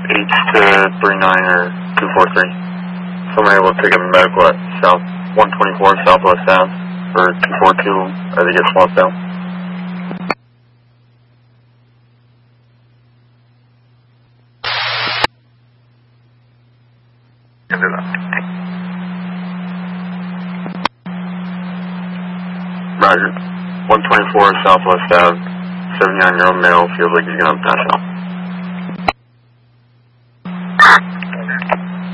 H to 39 or 243. Somebody will take a medical at South 124 Southwest Ave or 242 as they get swapped out. Roger. 124 Southwest Ave, 79-year-old male feels like he's going to pass out.